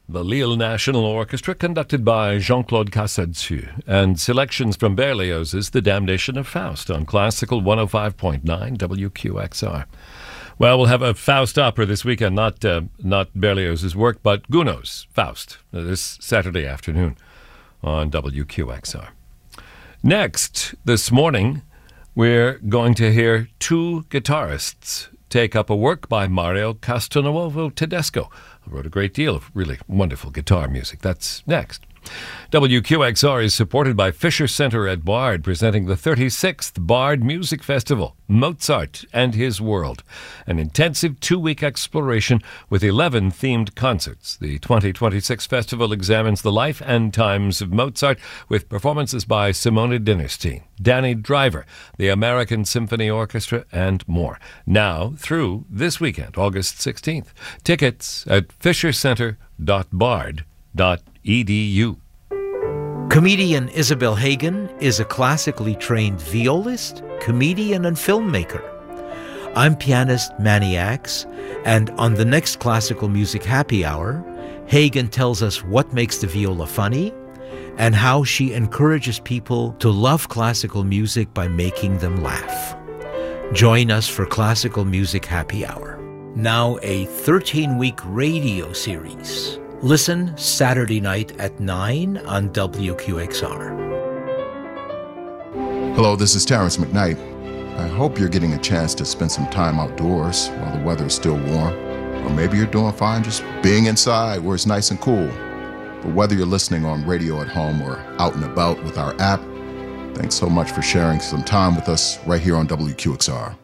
the Lille National Orchestra, conducted by Jean-Claude Casadzu, and selections from Berlioz's The Damnation of Faust on Classical 105.9 WQXR. Well, we'll have a Faust opera this weekend, not Berlioz's work, but Gounod's Faust, this Saturday afternoon on WQXR. Next, this morning, we're going to hear two guitarists take up a work by Mario Castronuovo Tedesco, who wrote a great deal of really wonderful guitar music. That's next. WQXR is supported by Fisher Center at Bard, presenting the 36th Bard Music Festival, Mozart and His World, an intensive 2-week exploration with 11 themed concerts. The 2026 festival examines the life and times of Mozart with performances by Simone Dinnerstein, Danny Driver, the American Symphony Orchestra, and more. Now through this weekend, August 16th. Tickets at fishercenter.bard.edu. Comedian Isabel Hagen is a classically trained violist, comedian, and filmmaker. I'm pianist Manny Axe, and on the next Classical Music Happy Hour, Hagen tells us what makes the viola funny and how she encourages people to love classical music by making them laugh. Join us for Classical Music Happy Hour. Now a 13-week radio series. Listen Saturday night at 9 on WQXR. Hello, this is Terrence McKnight. I hope you're getting a chance to spend some time outdoors while the weather is still warm. Or maybe you're doing fine just being inside where it's nice and cool. But whether you're listening on radio at home or out and about with our app, thanks so much for sharing some time with us right here on WQXR.